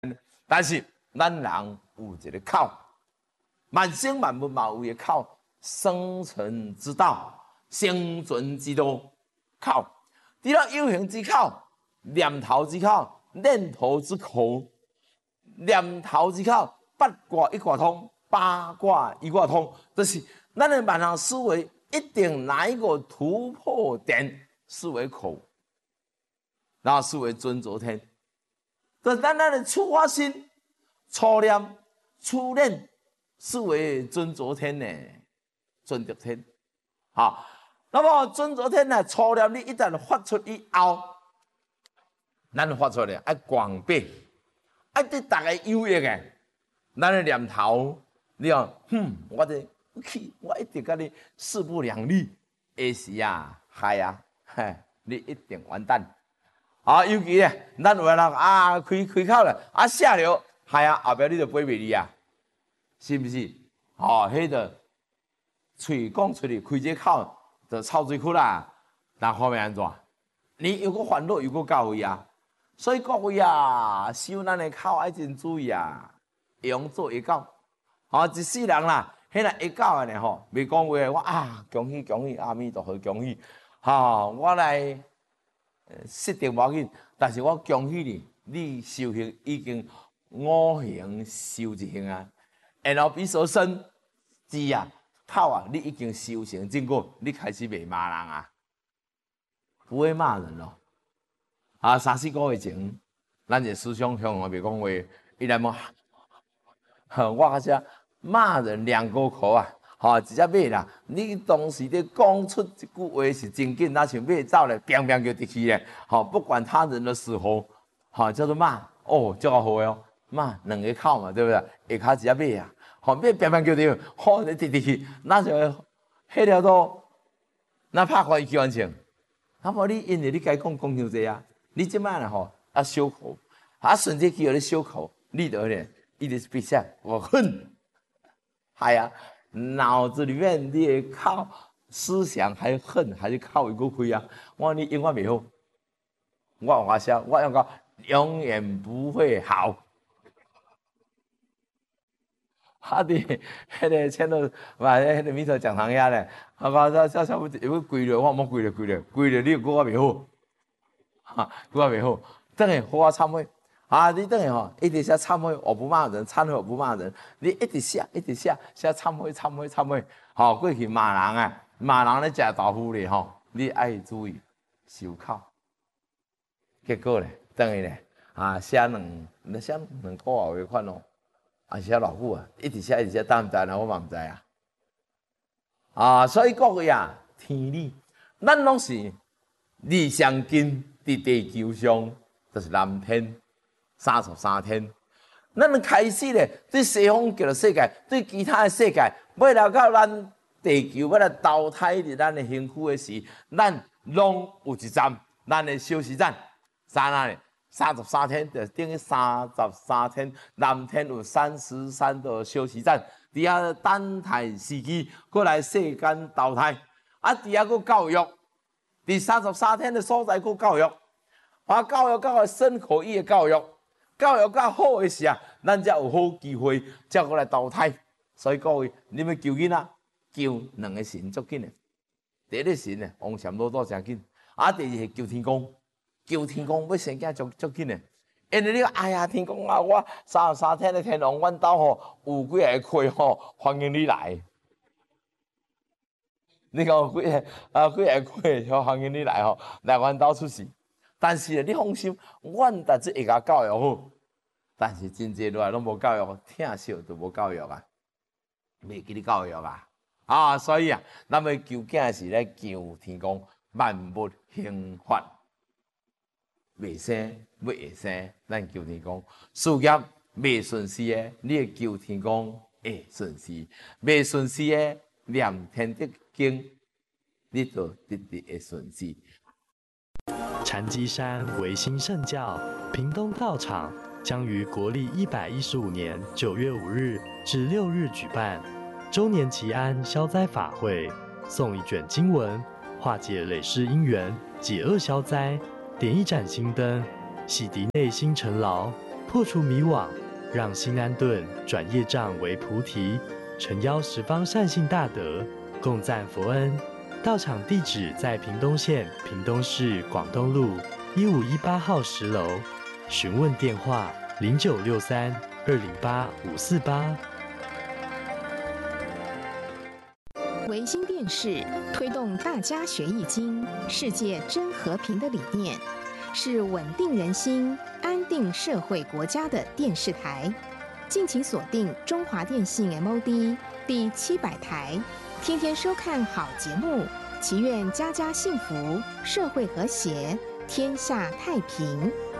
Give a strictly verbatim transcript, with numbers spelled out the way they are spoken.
但是咱人有一个口，万生万物嘛有一个口，生存之道、生存之道。口，除了有形之口、念头之口、念头之口、念头之口，八卦一卦通，八卦一卦通，就是咱的万行思维一定哪一个突破点视为口，然后视为尊昨天。就是咱咱的出发心、初念、初念，视为尊昨天呢，尊昨天。好。那么尊昨天呢？初念你一旦发出以后，咱发出来爱广泛，爱对大家有益的。咱的念头，你讲，哼，我这去，我一定跟你势不两立，下时啊，害啊，嘿，你一定完蛋。啊，尤其咧，咱有人啊开开口了，啊下了，害啊，后壁你就背袂离啊，是不是？哦，迄个嘴讲出去，开这口。就臭水窟啦，那后面安怎？你有个烦恼，有个教位啊，所以各位啊，修咱的口爱真注意啊，用做会教。哦，一世人啦，迄个会教的呢吼，未讲话，我啊，恭喜恭喜，阿弥陀佛，恭喜！吼、哦，我来失定无要紧，但是我恭喜你，你修行已经五行修一行啊，然后比所生之啊。口啊，你已经修成正果，你开始袂骂人啊，不会骂人咯。啊，三四个月前，咱个师兄向我别讲话，伊来问，我开始骂人两个口啊，吼、哦，一只马啦，你当时咧讲出一句话是真紧，那像马走咧，砰砰就直去咧，吼、哦，不管他人的死活，吼、哦，叫做骂，哦，叫好哦，骂两个口嘛，对不对？下骹一只马啊。吼，别慢慢叫着，吼，你直直去，那就迄条路，那拍开伊去完成。那么你因为你该讲讲伤济啊，你即摆啦吼啊小口，啊顺着去互你小口，你得咧，一直闭上，我恨，系啊，脑子里面你的靠思想还恨，还是靠一个开啊？我你永远袂好，我话笑，我用讲永远不会好。啊！伫迄个签到，嘛，迄个弥陀讲堂遐咧，啊，我说小小不有个跪了，我冇跪了，跪了，跪了，你过我袂好，哈，过我袂好，等下好我忏悔，啊，你等下吼，一直写忏悔，我不骂人，忏悔我不骂人，你一直写，一直写，写忏悔，忏悔，忏悔，吼，过去骂人啊，骂人咧食豆腐咧吼，你爱注意收口，结果咧，等下咧，啊，写两，写两个后的款哦。啊，写偌久啊，一直写一直写，当然我嘛唔知啊。啊，所以各位啊，天理，咱拢是理相近，伫地球上就是南天三十三天。咱开始咧，对西方极乐世界，对其他的世界，要来到咱地球，要来投胎伫咱的身躯的时，咱拢有一站，咱的休息站，在哪里？三十三天就等于三十三天，南天有三十三个休息站，底下等待时机，过来世间投胎。啊，底下个教育，第三十三天的所在个教育，啊，教育到深刻意的教育，教育到好的时啊，咱才有好机会，才过来投胎。所以各位，你们求囡仔，求两个神足紧的。第一个神呢，王禅老祖真紧，啊，第二是求天公。求天公要生囝足足紧的，因为你哎呀，天公啊，我三十三天的天龙，阮兜吼有几个亏吼，欢迎你来。你讲有几个啊？几个亏吼，欢迎你来吼，来阮兜出事。但是你放心，阮但只会甲教育好，但是真济落来拢无教育，听笑都无教育啊，袂记你教育啊。啊，所以啊，咱要求囝是咧求天公，万物兴发。未生，要会生，咱求天公；事业未顺时的，你会求天公会顺时；未顺时的，念天地经，你就直直会顺时。 禅机山维新圣教屏东道场将于国历一百一十五年九月五日至六日举办周年祈安消灾法会，诵一卷经文，化解累世因缘，解厄消灾。点一盏心灯，洗涤内心尘劳， 破除迷惘，让心安顿转业障为菩提，诚邀十方善信大德共赞佛恩。到场地址在屏东县屏东市广东路一五一八号十楼，询问电话零九六三二零八五四八。 维新电视推动大家学易经、世界真和平的理念，是稳定人心、安定社会国家的电视台。敬请锁定中华电信 M O D 第七百台，天天收看好节目，祈愿家家幸福，社会和谐，天下太平。